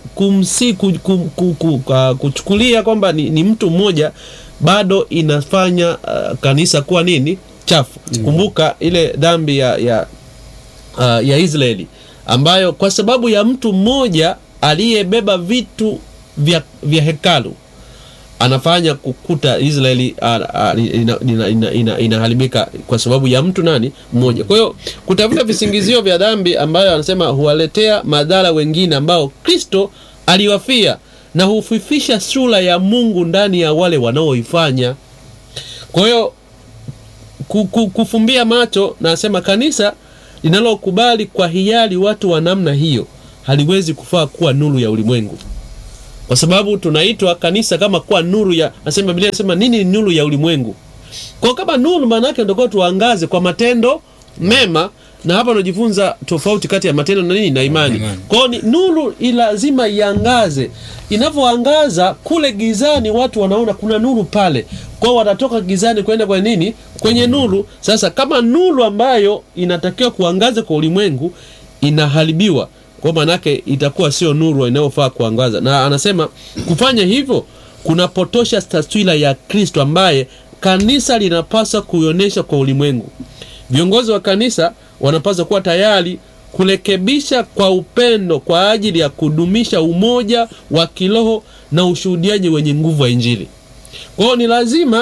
kuchukulia kwamba ni mtu mmoja, bado inafanya kanisa kuwa nini? Chafu. Kumbuka ile dhambi ya Israeli ambayo kwa sababu ya mtu mmoja aliyebeba vitu vya hekalu anafanya kukuta Israeli inaharibika kwa sababu ya mtu nani? Mmoja. Kwa hiyo kutafuta visingizio vya dhambi ambayo anasema huwaletea madhara wengine ambao Kristo aliwafia na hufifisha sura ya Mungu ndani ya wale wanaoifanya. Kwa hiyo kufumbia macho, na nasema kanisa linalokubali kwa hiari watu wa namna hiyo haliwezi kufaa kuwa nuru ya ulimwengu. Kwa sababu tunaitwa kanisa kama kuwa nuru ya, nasema Biblia inasema nini ni nuru ya ulimwengu? Kwa kama nuru maana yake ndio tuangaze kwa matendo mema, na hapa tunajifunza tofauti kati ya matendo na nini? Na imani. Kwa hiyo nuru lazima iangaze. Inapoangaza kule gizani watu wanaona kuna nuru pale. Kwa hiyo watatoka gizani kwenda kwa nini? Kwenye nuru. Sasa kama nuru ambayo inatakiwa kuangaza kwa ulimwengu inaharibiwa, kwa maana yake itakuwa sio nuru inayofaa kuangaza. Na anasema kufanya hivyo kunapotosha taswira ya Kristo ambaye kanisa linapaswa kuionyesha kwa ulimwengu. Viongozi wa kanisa wanapaswa kuwa tayari kurekebisha kwa upendo kwa ajili ya kudumisha umoja wa kiroho na ushuhudiaji wenye nguvu wa Injili. Kwa hiyo ni lazima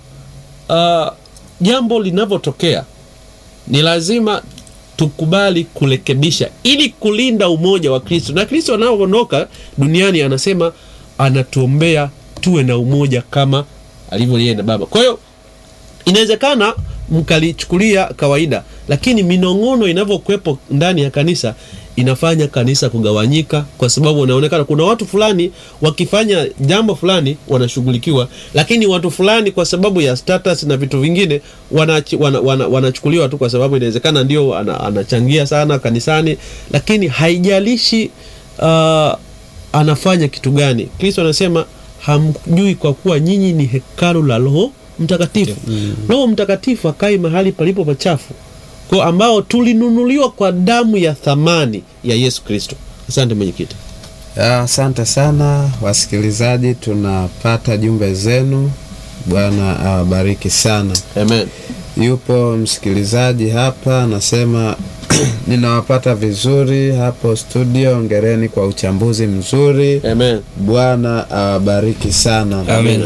jambo linavyotokea ni lazima tukubali kurekebisha ili kulinda umoja wa Kristo. Na Kristo anapoondoka duniani anasema anatuombea tuwe na umoja kama alivyo yeye na Baba. Kwa hiyo inawezekana mkalichukulia kawaida, lakini minong'ono inavyokuepo ndani ya kanisa inafanya kanisa kugawanyika, kwa sababu unaonekana kuna watu fulani wakifanya jambo fulani wanashughulikiwa, lakini watu fulani kwa sababu ya status na vitu vingine wanachukuliwa tu, kwa sababu inawezekana ndio anachangia sana kanisani, lakini haijalishi anafanya kitu gani. Kristo anasema hamjui kwa kuwa nyinyi ni hekalu la Roho Mtakatifu. Roho Mtakatifu akai mahali palipo pachafu, kwa ambao tulinunuliwa kwa damu ya thamani ya Yesu Kristo. Asante mwenyekiti. Asante sana wasikilizaji, tunapata jumbe zenu. Bwana awabariki sana. Amen. Yupo msikilizaji hapa anasema ninawapata vizuri hapo studio, ongereni kwa uchambuzi mzuri. Amen. Bwana awabariki sana. Amen.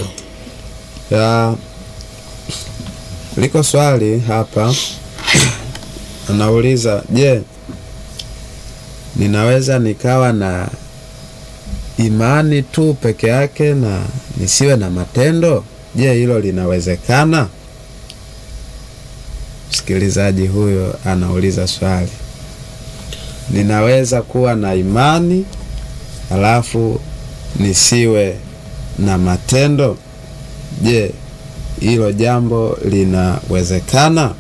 Liko swali hapa anauliza, je, ninaweza nikawa na imani tu peke yake na nisiwe na matendo? Je, hilo linawezekana? Msikilizaji huyo anauliza swali. Ninaweza kuwa na imani alafu nisiwe na matendo? Je, hilo jambo linawezekana?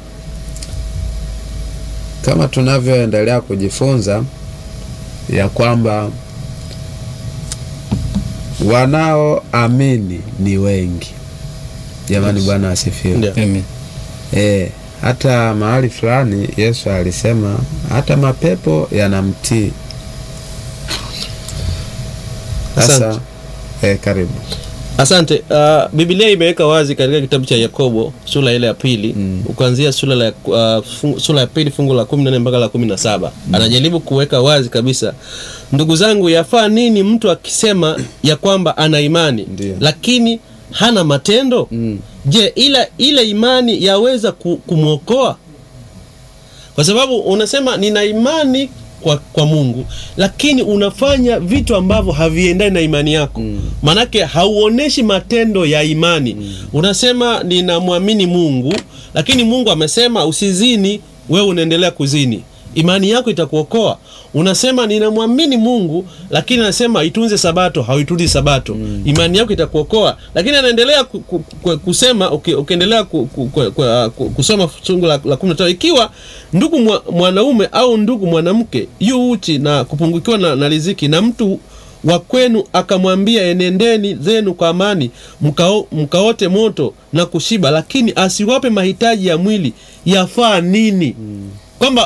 Kama tunavyoendelea kujifunza ya kwamba wanaoamini ni wengi. Jamani, Bwana asifiwe. Amen. Hata mahali fulani Yesu alisema hata mapepo yanamtii. Sasa karibu. Asante. Biblia imeweka wazi katika kitabu cha Yakobo sura ile ya pili, kuanzia sura ya pili fungu la 14 mpaka la 17. Anajaribu kuweka wazi kabisa, ndugu zangu, yafaa nini mtu akisema ya kwamba ana imani lakini hana matendo? Je, ile imani yaweza kumwokoa? Kwa sababu unasema nina imani kwa Mungu, lakini unafanya vitu ambavyo haviendani na imani yako. Manake hauoneshi matendo ya imani. Unasema ninamwamini Mungu, lakini Mungu amesema usizini, wewe unaendelea kuzini. Imani yako itakuokoa? Unasema ninamwamini Mungu, lakini anasema itunze sabato, hauitunzi sabato. Imani yako itakuokoa? Lakini anaendelea kusema, ukiendelea kusoma fungu la 15, ikiwa ndugu mwanaume au ndugu mwanamke yu uchi na kupungukiwa na riziki, na mtu wa kwenu akamwambia enendeni zenu kwa amani, mkaote moto na kushiba, lakini asiwape mahitaji ya mwili, yafaa nini? Kwamba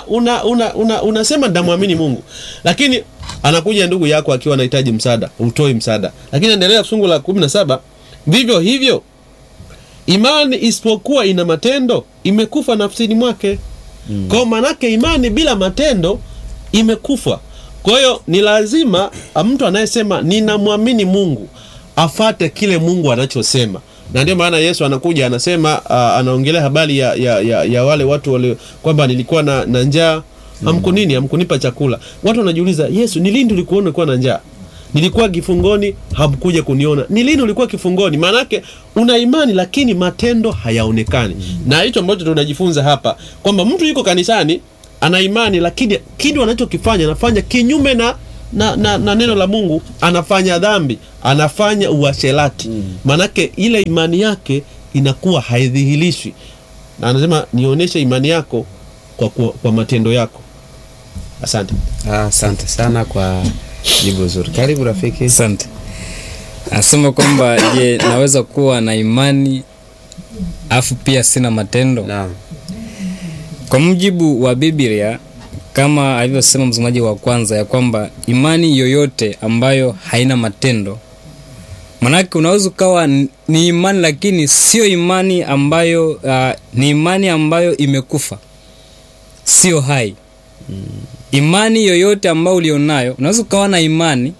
unasema ndamwamini Mungu, lakini anakuja ndugu yako akiwa anahitaji msaada, utoi msaada. Lakini endelea fungu la 17, vivyo hivyo imani isipokuwa ina matendo imekufa nafsini mwake. Kwa manake imani bila matendo imekufa. Kwa hiyo ni lazima mtu anayesema ninamwamini Mungu afate kile Mungu anachosema. Na ndio maana Yesu anakuja anasema, anaongelea habari ya wale watu wale kwamba nilikuwa na njaa, hamkunipa chakula. Watu wanajiuliza, Yesu, ni lini ulikuona ulikuwa na njaa? Nilikuwa kifungoni, hamkuja kuniona. Ni lini ulikuwa kifungoni? Maana yake una imani lakini matendo hayaonekani. Na hicho ambacho tunajifunza hapa kwamba mtu yuko kanisani ana imani, lakini kitu anachokifanya anafanya kinyume na neno la Mungu, anafanya dhambi, anafanya uasherati. Manake ile imani yake inakuwa haidhihirishwi. Na anasema nionyeshe imani yako kwa matendo yako. Asante. Asante sana kwa jibu zuri. Karibu rafiki. Asante. Anasema kwamba je, naweza kuwa na imani afu pia sina matendo? Naam. Kwa mujibu wa Biblia, kama alivyosema msomaji wa kwanza, ya kwamba imani yoyote ambayo haina matendo, manake unaweza ukawa ni imani lakini sio imani ambayo ni imani ambayo imekufa, sio hai. Imani yoyote ambayo ulionayo, unaweza ukawa na imani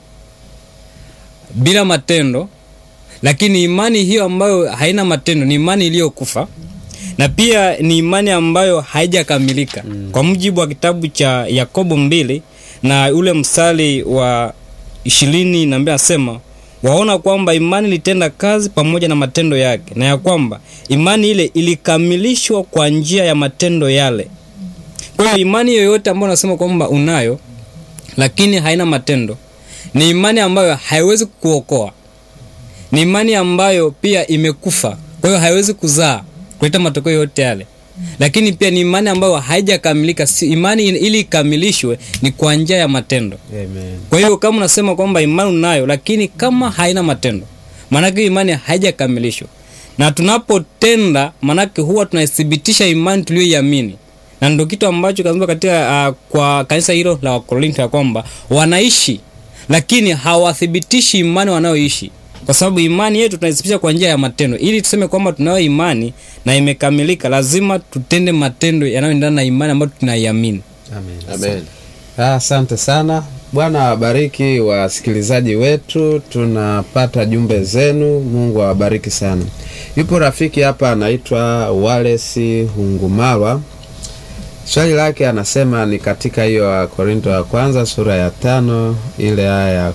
bila matendo, lakini imani hiyo ambayo haina matendo ni imani iliyokufa, na pia ni imani ambayo haijakamilika. Kwa mujibu wa kitabu cha Yakobo 2 na ule mstari wa 22 nasema, waona kwamba imani ilitenda kazi pamoja na matendo yake, na ya kwamba imani ile ilikamilishwa kwa njia ya matendo yale. Kwa hiyo imani yoyote ambayo unasema kwamba unayo lakini haina matendo ni imani ambayo haiwezi kukuokoa. Ni imani ambayo pia imekufa, kwa hiyo haiwezi kuzaa kuleta matokeo yote yale. Lakini pia ni imani ambayo haijakamilika. Imani ili ikamilishwe ni kwa njia ya matendo. Amen. Kwa hiyo kama unasema kwamba imani unayo lakini kama haina matendo, maana imani haijakamilishwa. Na tunapotenda, maana huwa tunaithibitisha imani tuliyoiamini. Na ndio kitu ambacho kazungumza katika kwa kanisa hilo la Wakorintho, ya kwamba wanaishi lakini hawathibitishi imani wanayoishi. Kwa sababu imani yetu tunaithibitisha kwa njia ya matendo. Ili tuseme kwamba tunayo imani na imekamilika, lazima tutende matendo yanayoendana na imani ambayo tunaiamini. Amen. Asante sana. Bwana awabariki wasikilizaji wetu, tunapata jumbe zenu. Mungu awabariki sana. Yupo rafiki hapa anaitwa Wallace Hungumalwa. Swali lake anasema ni katika hiyo Korinto ya kwanza sura ya 5 ile aya ya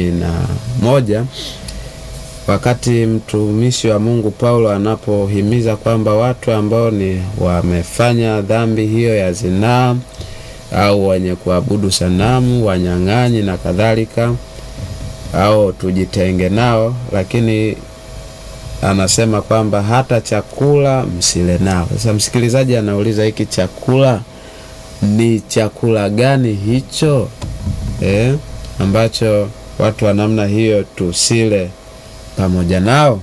11, wakati mtumishi wa Mungu Paulo anapohimiza kwamba watu ambao ni wamefanya dhambi hiyo ya zinaa au wenye kuabudu sanamu, wanyang'anyi na kadhalika, au tujitenge nao, lakini anasema kwamba hata chakula msile nao. Sasa msikilizaji anauliza, hiki chakula ni chakula gani hicho ambacho watu wa namna hiyo tusile pamoja nao?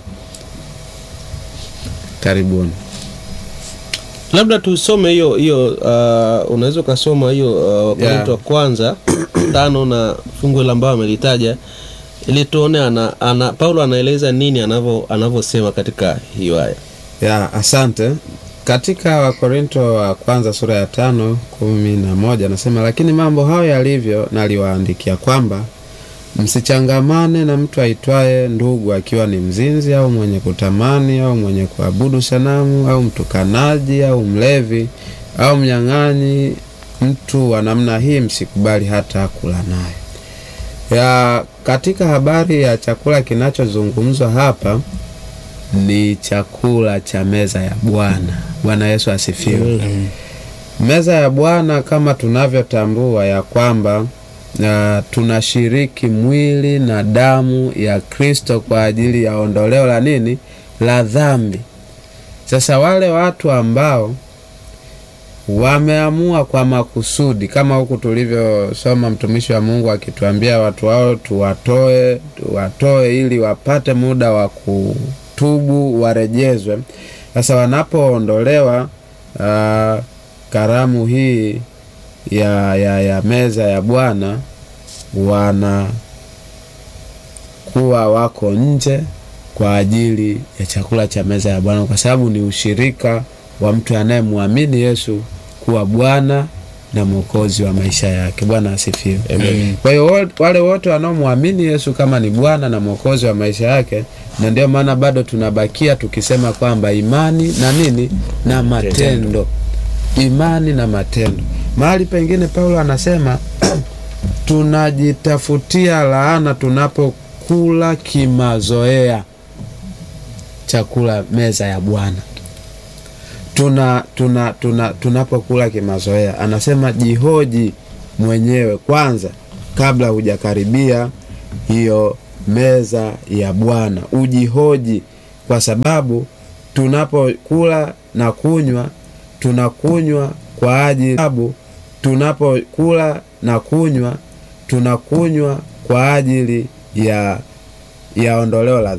Karibuni. Labda tusome hiyo unaweza kusoma hiyo Korinto kwanza 5 na fungu la ambao amelitaja, ili tuone Paulo anaeleza nini anavyosema katika hiyo aya. Asante. Katika Wakorinto wa kwanza sura ya 5:11 anasema, lakini mambo hayo yalivyo naliwaandikia kwamba msichangamane na mtu aitwaye ndugu akiwa ni mzinzi au mwenye kutamani au mwenye kuabudu sanamu au mtukanaji au mlevi au mnyang'anyi. Mtu wa namna hii msikubali hata kula naye. Katika habari ya chakula kinachozungumzwa hapa ni chakula cha meza ya Bwana. Bwana Yesu asifiwe. Meza ya Bwana, kama tunavyotambua ya kwamba tunashiriki mwili na damu ya Kristo kwa ajili ya ondoleo la nini? La dhambi. Sasa wale watu ambao wameamua kwa makusudi, kama huku tulivyosoma mtumishi wa Mungu akituambia watu wao tuwatoe ili wapate muda wa kutubu, warejezwe. Sasa wanapoondolewa karamu hii ya meza ya Bwana, wanakuwa wako nje kwa ajili ya chakula cha meza ya Bwana, kwa sababu ni ushirika wa mtu anayemwamini Yesu kuwa Bwana na Mwokozi wa maisha yake. Bwana asifiwe. Kwa hiyo wale wote wanaomwamini Yesu kama ni Bwana na Mwokozi wa maisha yake, na ndio maana bado tunabakia tukisema kwamba imani na nini? Na matendo. Imani na matendo. Mahali pengine Paulo anasema tunajitafutia laana tunapokula kimazoea chakula meza ya Bwana. Tunapokula kimazoea, anasema jihoji mwenyewe kwanza kabla hujakaribia hiyo meza ya Bwana. Ujihoji, kwa sababu tunapokula na kunywa tunakunywa kwa ajili ya ondoleo la